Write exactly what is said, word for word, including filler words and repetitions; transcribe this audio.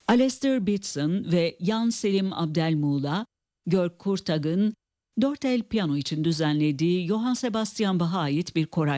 Alistair Bitson ve Jan Selim Abdelmuğla, Görk Kurtag'ın dört el piyano için düzenlediği Johann Sebastian Bach'a ait bir koray